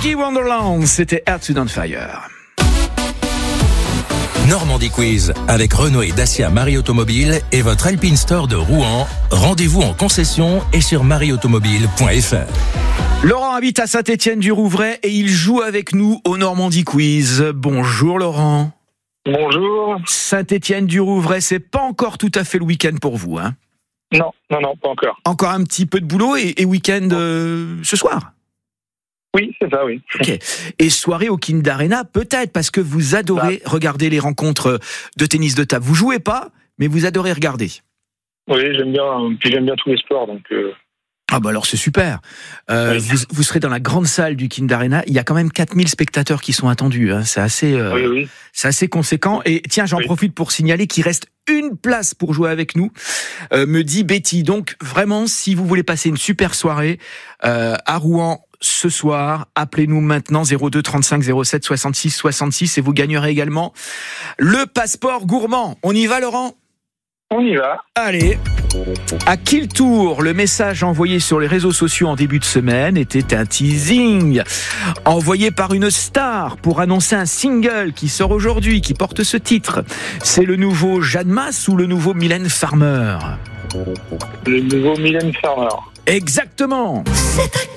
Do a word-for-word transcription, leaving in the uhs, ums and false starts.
Stevie Wonderland, c'était Earth, Wind and Fire. Normandie Quiz avec Renault et Dacia Marie Automobile et votre Alpine Store de Rouen. Rendez-vous en concession et sur marie automobile point f r. Laurent habite à Saint-Étienne-du-Rouvray et il joue avec nous au Normandie Quiz. Bonjour Laurent. Bonjour. Saint-Étienne-du-Rouvray, c'est pas encore tout à fait le week-end pour vous, hein? Non, non, non, pas encore. Encore un petit peu de boulot et, et week-end euh, ce soir? Oui, c'est ça, oui. Ok. Et soirée au Kind Arena, peut-être, parce que vous adorez bah. regarder les rencontres de tennis de table. Vous jouez pas, mais vous adorez regarder. Oui, j'aime bien, puis j'aime bien tous les sports, donc... Euh... Ah bah alors c'est super. Euh, oui. vous, vous serez dans la grande salle du Kind Arena. Il y a quand même quatre mille spectateurs qui sont attendus. Hein. C'est assez, euh, oui, oui. c'est assez conséquent. Et tiens, j'en oui. profite pour signaler qu'il reste une place pour jouer avec nous, euh, me dit Betty. Donc vraiment, si vous voulez passer une super soirée euh, à Rouen ce soir, appelez-nous maintenant zéro deux trente-cinq zéro sept soixante-six soixante-six et vous gagnerez également le passeport gourmand. On y va, Laurent ? On y va. Allez. À qui le tour ? Le message envoyé sur les réseaux sociaux en début de semaine était un teasing envoyé par une star pour annoncer un single qui sort aujourd'hui, qui porte ce titre. C'est le nouveau Jeanne Masse ou le nouveau Mylène Farmer ? Le nouveau Mylène Farmer. Exactement.